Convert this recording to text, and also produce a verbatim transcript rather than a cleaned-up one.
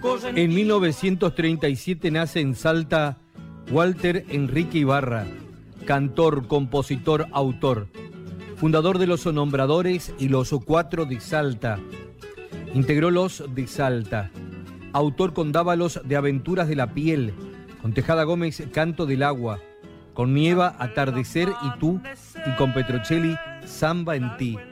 En mil novecientos treinta y siete nace en Salta Walter Enrique Ibarra, cantor, compositor, autor, fundador de los Nombradores y los Cuatro de Salta. Integró los de Salta. Autor con Dávalos de Aventuras de la Piel, con Tejada Gómez Canto del Agua, con Nieva Atardecer y Tú, y con Petrocelli Samba en Ti.